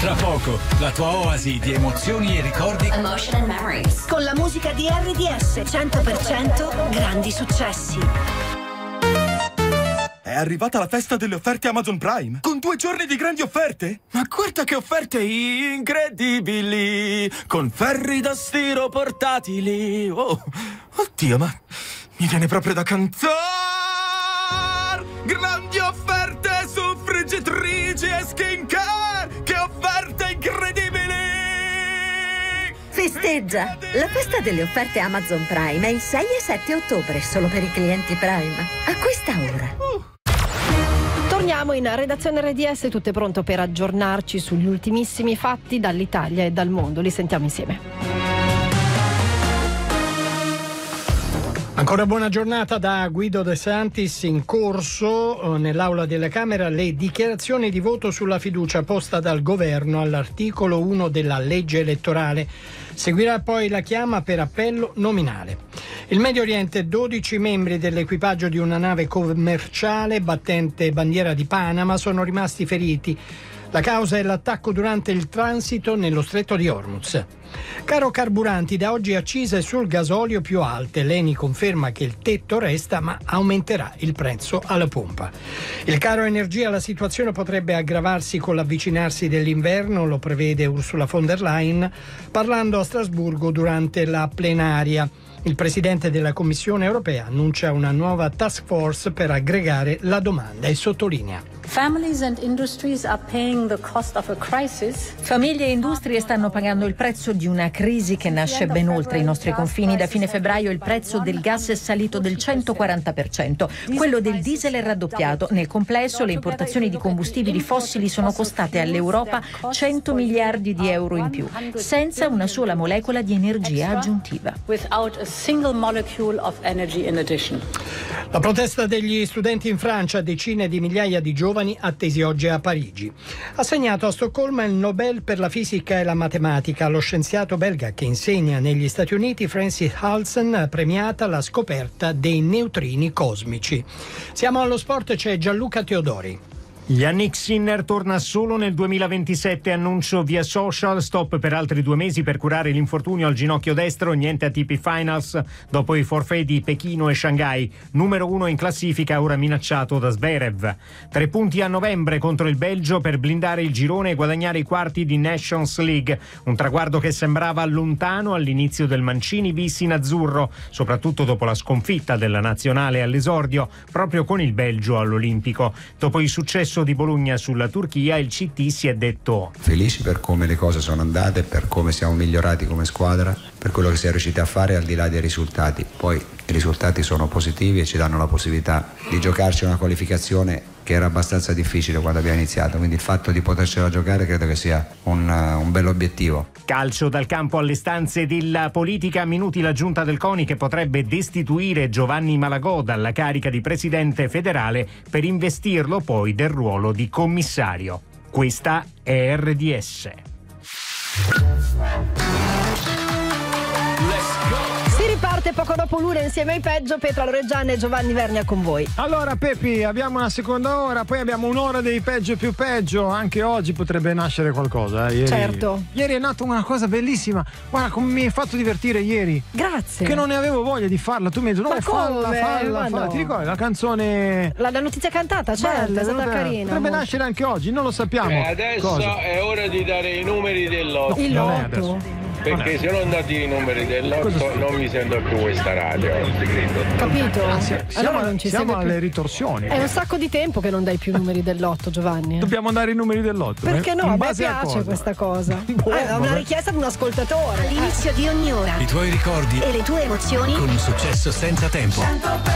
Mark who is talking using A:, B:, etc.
A: Tra poco, la tua oasi di emozioni e ricordi.
B: Emotion and Memories.
C: Con la musica di RDS 100% grandi successi.
D: È arrivata la festa delle offerte Amazon Prime, con 2 giorni di grandi offerte. Ma guarda che offerte incredibili, con ferri da stiro portatili. Oh, oddio, ma mi viene proprio da cantare. Grandi offerte su friggitrici e skincare. Che offerte incredibili!
E: Festeggia! La festa delle offerte Amazon Prime è il 6 e 7 ottobre, solo per i clienti Prime. A questa ora.
F: Torniamo in redazione RDS, tutto è pronto per aggiornarci sugli ultimissimi fatti dall'Italia e dal mondo. Li sentiamo insieme.
G: Ancora buona giornata da Guido De Santis. In corso nell'Aula della Camera le dichiarazioni di voto sulla fiducia posta dal governo all'articolo 1 della legge elettorale. Seguirà poi la chiama per appello nominale. Il Medio Oriente, 12 membri dell'equipaggio di una nave commerciale battente bandiera di Panama sono rimasti feriti. La causa è l'attacco durante il transito nello stretto di Hormuz. Caro carburanti, da oggi accise sul gasolio più alte. L'ENI conferma che il tetto resta, ma aumenterà il prezzo alla pompa. Il caro energia, la situazione potrebbe aggravarsi con l'avvicinarsi dell'inverno, lo prevede Ursula von der Leyen parlando a Strasburgo durante la plenaria. Il presidente della Commissione europea annuncia una nuova task force per aggregare la domanda e sottolinea:
H: Famiglie e industrie stanno pagando il prezzo di una crisi che nasce ben oltre i nostri confini. Da fine febbraio il prezzo del gas è salito del 140%, quello del diesel è raddoppiato. Nel complesso le importazioni di combustibili fossili sono costate all'Europa 100 miliardi di euro in più, senza una sola molecola di energia aggiuntiva.
G: La protesta degli studenti in Francia, decine di migliaia di giovani attesi oggi a Parigi. Assegnato a Stoccolma il Nobel per la fisica e la matematica allo scienziato belga che insegna negli Stati Uniti, Francis Halsen, premiata la scoperta dei neutrini cosmici. Siamo allo sport, c'è Gianluca Teodori.
I: Yannick Sinner torna solo nel 2027, annuncio via social, stop per altri 2 mesi per curare l'infortunio al ginocchio destro, niente ATP Finals dopo i forfait di Pechino e Shanghai. Numero 1 in classifica, ora minacciato da Zverev. 3 punti a novembre contro il Belgio per blindare il girone e guadagnare i quarti di Nations League, un traguardo che sembrava lontano all'inizio del Mancini bis in azzurro, soprattutto dopo la sconfitta della nazionale all'esordio, proprio con il Belgio all'Olimpico. Dopo il successo di Bologna sulla Turchia, il CT si è detto
J: felici per come le cose sono andate, per come siamo migliorati come squadra, per quello che si è riusciti a fare al di là dei risultati. Poi i risultati sono positivi e ci danno la possibilità di giocarci una qualificazione che era abbastanza difficile quando abbiamo iniziato, quindi il fatto di potercela giocare credo che sia un bell'obiettivo.
I: Calcio dal campo alle stanze della politica. Minuti la giunta del CONI che potrebbe destituire Giovanni Malagò dalla carica di presidente federale per investirlo poi del ruolo di commissario. Questa è RDS.
F: Parte poco dopo l'una insieme ai peggio. Pietro Loreggiani e Giovanni Vernia con voi.
K: Allora Pepi, abbiamo una seconda ora, poi abbiamo un'ora dei peggio e più peggio. Anche oggi potrebbe nascere qualcosa. Ieri è nata una cosa bellissima. Guarda come mi hai fatto divertire ieri.
F: Grazie.
K: Che non ne avevo voglia di farla. Tu mi hai detto no, falla.
F: No.
K: Ti ricordi la canzone?
F: La notizia cantata, certo, è stata carina.
K: Potrebbe nascere anche oggi, non lo sappiamo.
L: Adesso è ora di dare i numeri del lotto.
F: Il lotto.
L: Perché se non date i numeri del lotto non mi sento più questa radio.
F: Capito?
K: Siamo,
F: non ci
K: siamo alle
F: più.
K: ritorsioni.
F: È un sacco di tempo che non dai più i numeri del lotto, Giovanni.
K: Dobbiamo dare i numeri del lotto.
F: Perché no? A me piace questa cosa. È una richiesta di un ascoltatore.
C: All'inizio di ogni ora.
A: I tuoi ricordi
C: e le tue emozioni
A: con un successo senza tempo.